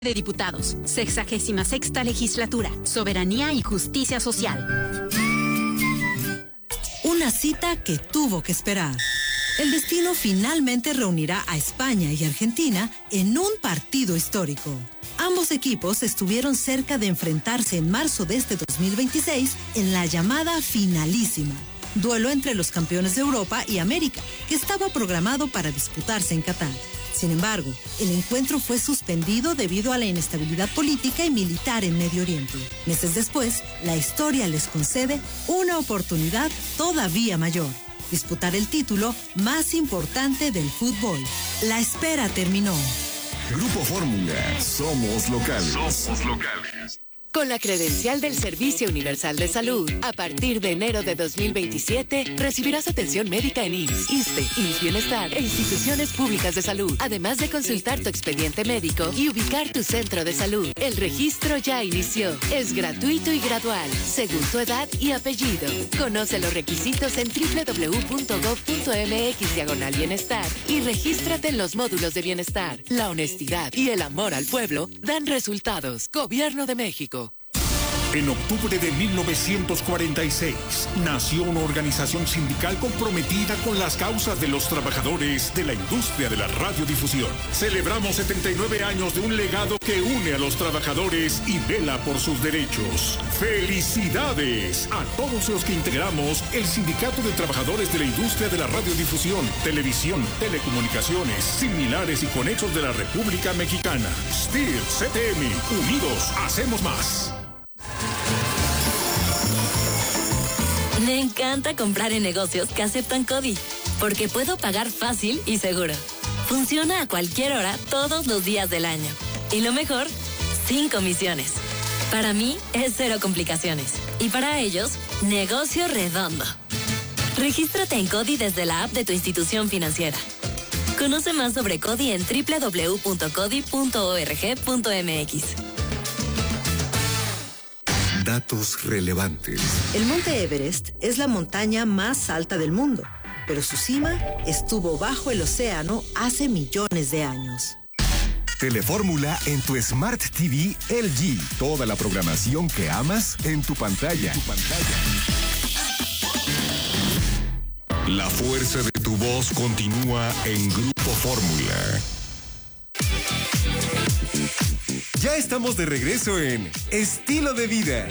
de Diputados, 66ª Legislatura, Soberanía y Justicia Social. Una cita que tuvo que esperar. El destino finalmente reunirá a España y Argentina en un partido histórico. Ambos equipos estuvieron cerca de enfrentarse en marzo de este 2026 en la llamada finalísima, duelo entre los campeones de Europa y América, que estaba programado para disputarse en Qatar. Sin embargo, el encuentro fue suspendido debido a la inestabilidad política y militar en Medio Oriente. Meses después, la historia les concede una oportunidad todavía mayor: disputar el título más importante del fútbol. La espera terminó. Grupo Fórmula, somos locales. Somos locales. Con la credencial del Servicio Universal de Salud, a partir de enero de 2027, recibirás atención médica en IMSS, ISSSTE, IMSS Bienestar e instituciones públicas de salud, además de consultar tu expediente médico y ubicar tu centro de salud. El registro ya inició. Es gratuito y gradual, según tu edad y apellido. Conoce los requisitos en www.gov.mx/bienestar y regístrate en los módulos de bienestar. La honestidad y el amor al pueblo dan resultados. Gobierno de México. En octubre de 1946, nació una organización sindical comprometida con las causas de los trabajadores de la industria de la radiodifusión. Celebramos 79 años de un legado que une a los trabajadores y vela por sus derechos. ¡Felicidades a todos los que integramos el Sindicato de Trabajadores de la Industria de la Radiodifusión, Televisión, Telecomunicaciones, similares y conexos de la República Mexicana! STIR, CTM, unidos, hacemos más. Me encanta comprar en negocios que aceptan CODI, porque puedo pagar fácil y seguro. Funciona a cualquier hora, todos los días del año. Y lo mejor, sin comisiones. Para mí, es cero complicaciones. Y para ellos, negocio redondo. Regístrate en CODI desde la app de tu institución financiera. Conoce más sobre CODI en www.codi.org.mx. Datos relevantes. El Monte Everest es la montaña más alta del mundo, pero su cima estuvo bajo el océano hace millones de años. Telefórmula en tu Smart TV LG. Toda la programación que amas en tu pantalla. La fuerza de tu voz continúa en Grupo Fórmula. Ya estamos de regreso en Estilo de Vida.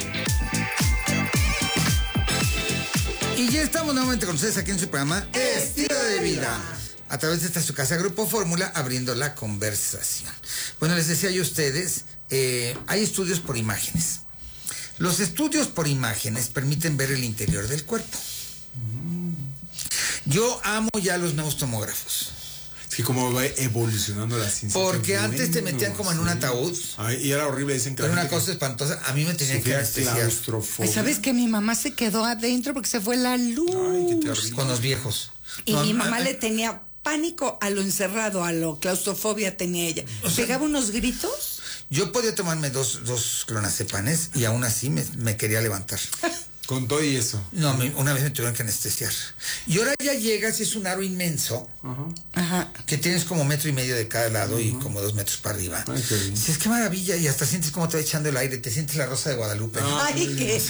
Y ya estamos nuevamente con ustedes aquí en su programa Estilo de Vida, a través de esta su casa Grupo Fórmula, abriendo la conversación. Bueno, les decía yo a ustedes, hay estudios por imágenes. Los estudios por imágenes permiten ver el interior del cuerpo. Yo amo ya los nuevos tomógrafos. Sí, cómo va evolucionando la ciencia. Porque antes te metían como en un ataúd. Ay, y era horrible, dicen que era una cosa espantosa. A mí me tenían que anestesiar. ¿Sabes que mi mamá se quedó adentro porque se fue la luz? Ay, qué terrible. Con los viejos. Y mi mamá le tenía pánico a lo encerrado, a lo claustrofobia tenía ella. ¿Pegaba unos gritos? Yo podía tomarme dos clonazepanes y aún así me quería levantar. Con todo y eso. No, una vez me tuvieron que anestesiar. Y ahora ya llegas y es un aro inmenso. Ajá. Que tienes como 1.5 metros de cada lado y como 2 metros para arriba. Ay, dices, qué maravilla. Y hasta sientes cómo te va echando el aire. Te sientes la Rosa de Guadalupe. Ay, qué.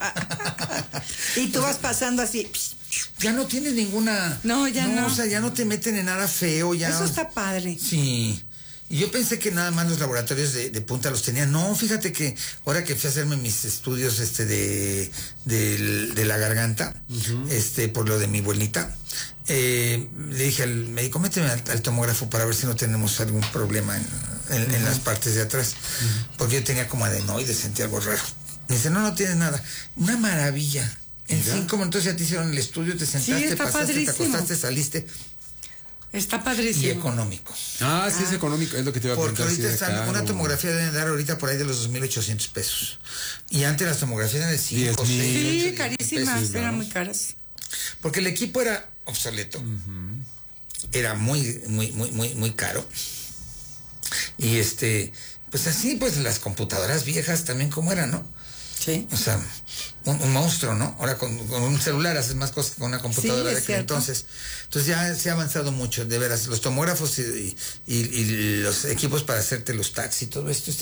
Y tú vas pasando así. Ya no tienes ninguna. No, ya no. O sea, ya no te meten en nada feo. Ya. Eso está padre. Sí. Y yo pensé que nada más los laboratorios de punta los tenían. No, fíjate que ahora que fui a hacerme mis estudios de la garganta, por lo de mi abuelita, le dije al médico, méteme al tomógrafo para ver si no tenemos algún problema en las partes de atrás. Porque yo tenía como adenoides, sentía algo raro. Me dice, no tienes nada. Una maravilla. En 5 minutos ya te hicieron el estudio, te sentaste, sí, pasaste, padrísimo. te acostaste, saliste. Está padrísimo. Y económico. Ah, sí, es económico, es lo que te iba a preguntar. Porque ahorita si una tomografía debe dar ahorita por ahí de los 2,800 pesos. Y antes las tomografías eran de 5, 6. Sí, carísimas, eran muy caras. Porque el equipo era obsoleto. Era muy caro. Y pues así, pues las computadoras viejas también como eran, ¿no? Sí. O sea, un monstruo, ¿no? Ahora con un celular haces más cosas que con una computadora Sí, de es aquel cierto. entonces. Entonces ya se ha avanzado mucho, de veras. Los tomógrafos y los equipos para hacerte los taxis y todo esto